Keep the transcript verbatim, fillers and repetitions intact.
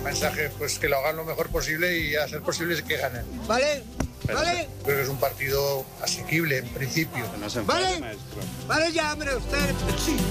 mensaje, pues que lo hagan lo mejor posible y a ser posible que ganen. ¿Vale? Pero ¿Vale? Creo que es un partido asequible en principio. ¿Vale? ¿Vale ya, hombre, usted? Sí.